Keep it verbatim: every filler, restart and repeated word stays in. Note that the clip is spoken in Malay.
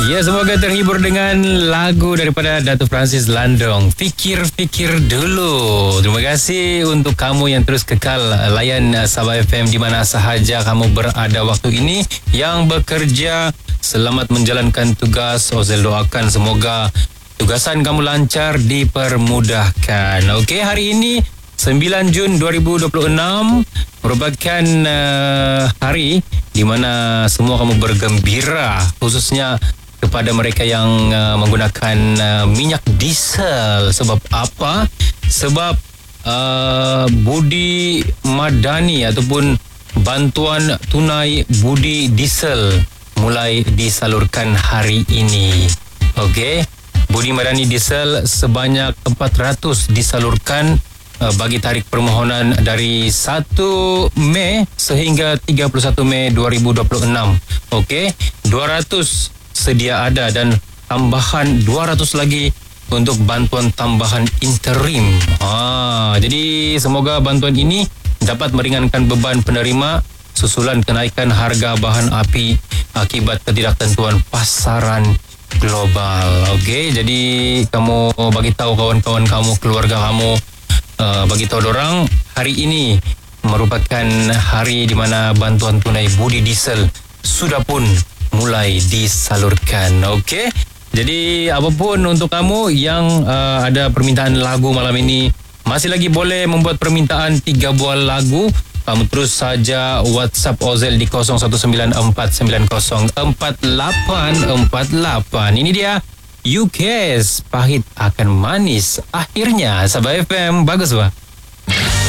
Ya, semoga terhibur dengan lagu daripada Datuk Francis Landong. Fikir-fikir dulu. Terima kasih untuk kamu yang terus kekal layan Sabah F M di mana sahaja kamu berada waktu ini. Yang bekerja, selamat menjalankan tugas. Ozel doakan semoga tugasan kamu lancar, dipermudahkan. Okey, hari ini sembilan Jun dua ribu dua puluh enam merupakan uh, hari di mana semua kamu bergembira, khususnya kepada mereka yang uh, menggunakan uh, minyak diesel. Sebab apa? Sebab uh, budi madani ataupun bantuan tunai budi diesel mulai disalurkan hari ini. Okey, budi madani diesel sebanyak empat ratus disalurkan uh, bagi tarikh permohonan dari satu Mei sehingga tiga puluh satu Mei dua ribu dua puluh enam. Okey, dua ratus sedia ada dan tambahan dua ratus lagi untuk bantuan tambahan interim. Ha, jadi semoga bantuan ini dapat meringankan beban penerima susulan kenaikan harga bahan api akibat ketidaktentuan pasaran global. Okey, jadi kamu bagi tahu kawan-kawan kamu, keluarga kamu, uh, bagi tahu dorang hari ini merupakan hari di mana bantuan tunai budi diesel sudah pun mulai disalurkan. Okey, jadi apapun untuk kamu yang uh, ada permintaan lagu malam ini, masih lagi boleh membuat permintaan tiga buah lagu. Kamu terus saja WhatsApp Ozel di kosong satu sembilan empat sembilan kosong empat lapan empat lapan. Ini dia U K S, pahit akan manis akhirnya. Sabah F M, bagus bah.